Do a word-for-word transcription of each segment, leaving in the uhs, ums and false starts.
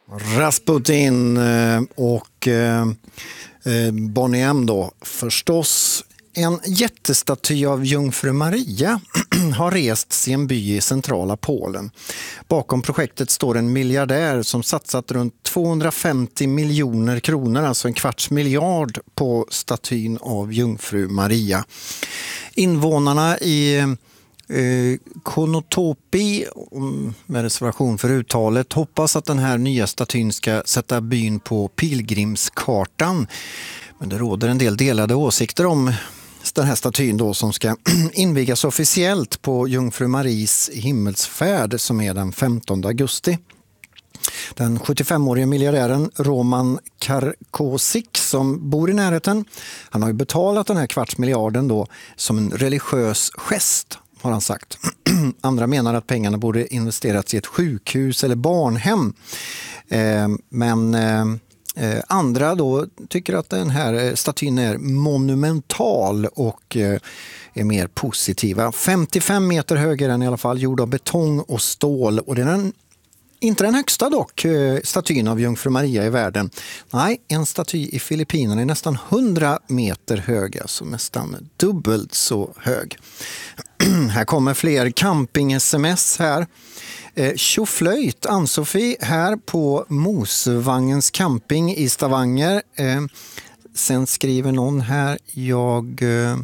Rasputin och Bonnie M då förstås. En jättestaty av Jungfru Maria har rests i en by i centrala Polen. Bakom projektet står en miljardär som satsat runt tvåhundrafemtio miljoner kronor, alltså en kvarts miljard, på statyn av Jungfru Maria. Invånarna i eh, Konotopi, med reservation för uttalet, hoppas att den här nya statyn ska sätta byn på pilgrimskartan. Men det råder en del delade åsikter om den här statyn då, som ska invigas officiellt på Jungfru Maries himmelsfärd som är den femtonde augusti. Den sjuttiofemårige miljardären Roman Karkosik som bor i närheten, han har ju betalat den här kvartsmiljarden då som en religiös gest, har han sagt. Andra menar att pengarna borde investerats i ett sjukhus eller barnhem. Eh, men eh, Eh, andra då tycker att den här statyn är monumental och eh, är mer positiva. femtiofem meter hög är den i alla fall, gjord av betong och stål, och det är den, inte den högsta dock, eh, statyn av Jungfru Maria i världen. Nej, en staty i Filippinerna är nästan hundra meter hög, alltså nästan dubbelt så hög. Här kommer fler camping-S M S här. Tjoflöjt, Ann-Sofie här på Mosvangens camping i Stavanger. Eh, sen skriver någon här, jag... Eh,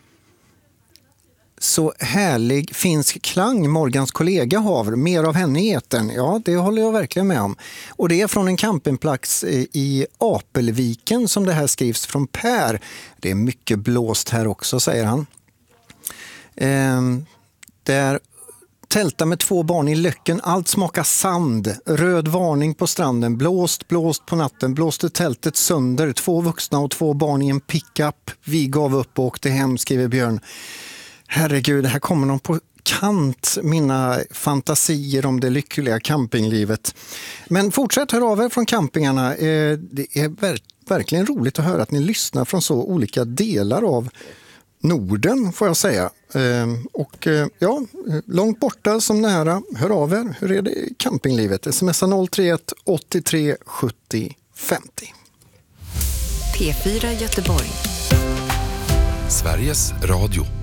så härlig finsk klang, Morgans kollega har. Mer av henne i etern. Ja, det håller jag verkligen med om. Och det är från en campingplats i Apelviken som det här skrivs från Per. Det är mycket blåst här också, säger han. Eh, där... Tälta med två barn i Löcken, allt smakar sand. Röd varning på stranden, blåst, blåst på natten. Blåste tältet sönder, två vuxna och två barn i en pickup. Vi gav upp och åkte hem, skriver Björn. Herregud, här kommer någon på kant, mina fantasier om det lyckliga campinglivet. Men fortsätt höra av er från campingarna. Det är ver- verkligen roligt att höra att ni lyssnar från så olika delar av Norden, får jag säga. Ehm, och ja, långt borta som nära, hör av er. Hur är det i campinglivet? Smsa noll tre ett åttiotre sjuttio femtio. P fyra Göteborg. Sveriges Radio.